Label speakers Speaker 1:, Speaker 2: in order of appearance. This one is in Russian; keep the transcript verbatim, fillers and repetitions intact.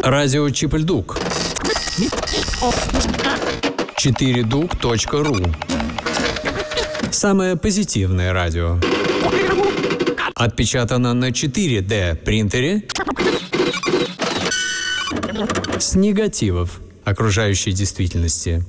Speaker 1: Радио Чипельдук. четыре дук точка ру. Самое позитивное радио. Отпечатано на четыре дэ принтере с негативов окружающей действительности.